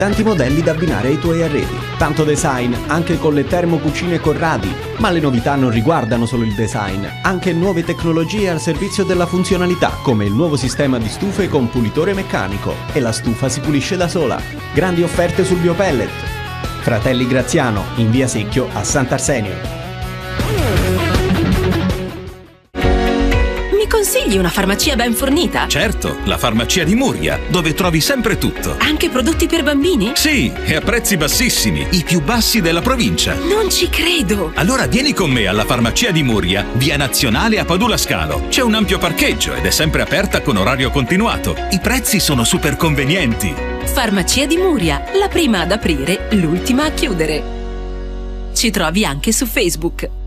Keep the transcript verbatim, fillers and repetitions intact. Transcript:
Tanti modelli da abbinare ai tuoi arredi. Tanto design anche con le termocucine Corradi. Ma le novità non riguardano solo il design, anche nuove tecnologie al servizio della funzionalità, come il nuovo sistema di stufe con pulitore meccanico e la stufa si pulisce da sola. Grandi offerte sul biopellet. Fratelli Graziano, in via Secchio a Sant'Arsenio. Consigli una farmacia ben fornita? Certo, la farmacia di Muria, dove trovi sempre tutto. Anche prodotti per bambini? Sì, e a prezzi bassissimi, i più bassi della provincia. Non ci credo! Allora vieni con me alla farmacia di Muria, via Nazionale a Padula Scalo. C'è un ampio parcheggio ed è sempre aperta con orario continuato. I prezzi sono super convenienti. Farmacia di Muria, la prima ad aprire, l'ultima a chiudere. Ci trovi anche su Facebook.